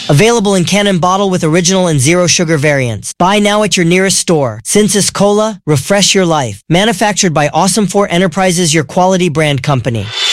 Available in can and bottle with original and zero sugar variants. Buy now at your nearest store. Sensus Cola, refresh your life. Manufactured by Awesome 4 Enterprises, your quality brand company.